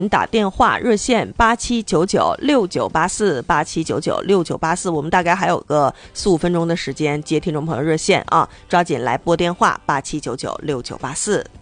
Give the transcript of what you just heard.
打电话热线8799698487996984，我们大概还有个4-5分钟的时间接听众朋友热线啊，抓紧来拨电话87996984。